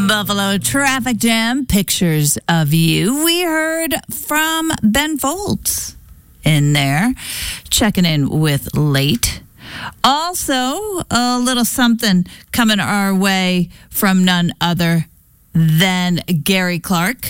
Buffalo traffic jam, pictures of you. We heard from Ben Folds in there, checking in with late. Also, a little something coming our way from none other than Gary Clark.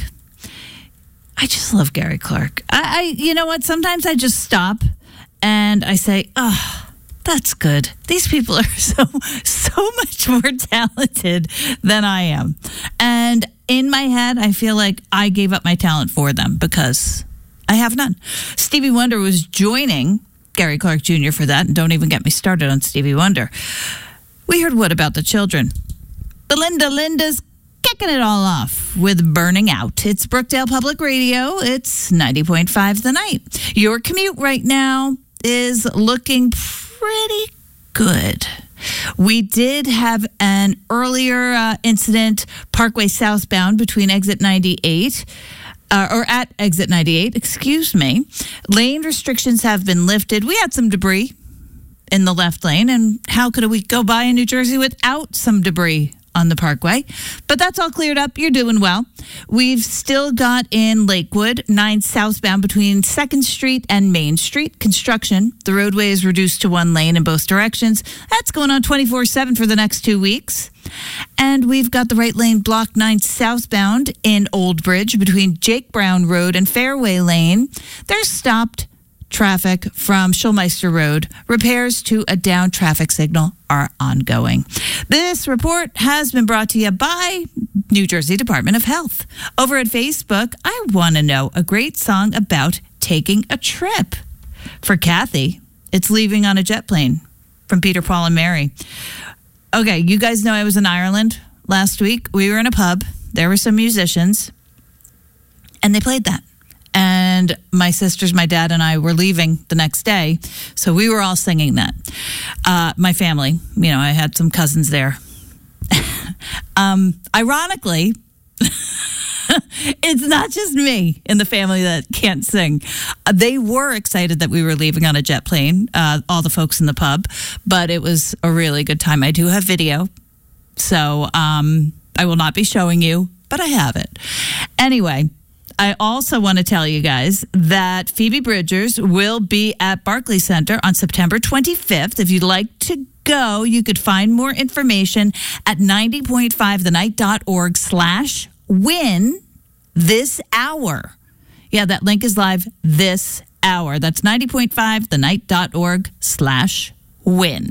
I just love Gary Clark. I you know what? Sometimes I just stop and I say, oh, that's good. These people are so much more talented than I am. And in my head, I feel like I gave up my talent for them because I have none. Stevie Wonder was joining Gary Clark Jr. for that. And don't even get me started on Stevie Wonder. We heard What About the Children? Linda's kicking it all off with Burning Out. It's Brookdale Public Radio. It's 90.5 The Night. Your commute right now is looking pretty good. We did have an earlier incident Parkway southbound between exit 98 or at exit 98, excuse me. Lane restrictions have been lifted. We had some debris in the left lane, and how could a week go by in New Jersey without some debris on the Parkway? But that's all cleared up. You're doing well. We've still got in Lakewood, 9 southbound between 2nd Street and Main Street. Construction. The roadway is reduced to 1 lane in both directions. That's going on 24/7 for the next 2 weeks. And we've got the right lane blocked 9 southbound in Old Bridge between Jake Brown Road and Fairway Lane. There's stopped traffic from Schulmeister Road. Repairs to a down traffic signal are ongoing. This report has been brought to you by New Jersey Department of Health. Over at Facebook, I want to know a great song about taking a trip. For Kathy, it's Leaving on a Jet Plane from Peter, Paul, and Mary. Okay, you guys know I was in Ireland last week. We were in a pub. There were some musicians, and they played that. And my sisters, my dad, and I were leaving the next day. So we were all singing that. My family, you know, I had some cousins there. Ironically, it's not just me in the family that can't sing. They were excited that we were leaving on a jet plane, all the folks in the pub. But it was a really good time. I do have video. So I will not be showing you, but I have it. Anyway, I also want to tell you guys that Phoebe Bridgers will be at Barclays Center on September 25th. If you'd like to go, you could find more information at 90.5thenight.org/win this hour. Yeah, that link is live this hour. That's 90.5thenight.org/win.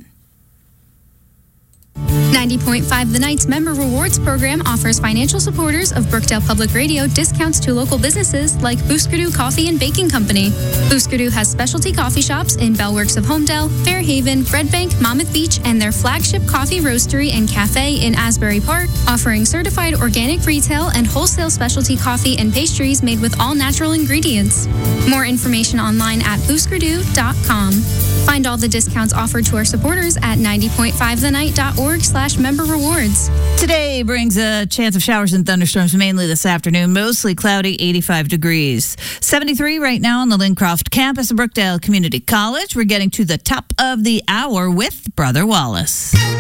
90.5 The Night's Member Rewards Program offers financial supporters of Brookdale Public Radio discounts to local businesses like Booskerdoo Coffee and Baking Company. Booskerdoo has specialty coffee shops in Bellworks of Homedale, Fairhaven, Red Bank, Monmouth Beach, and their flagship coffee roastery and cafe in Asbury Park, offering certified organic retail and wholesale specialty coffee and pastries made with all natural ingredients. More information online at booskerdoo.com. Find all the discounts offered to our supporters at 90.5thenight.org/member rewards. Today brings a chance of showers and thunderstorms mainly this afternoon. Mostly cloudy, 85 degrees. 73 right now on the Lincroft campus of Brookdale Community College. We're getting to the top of the hour with Brother Wallace.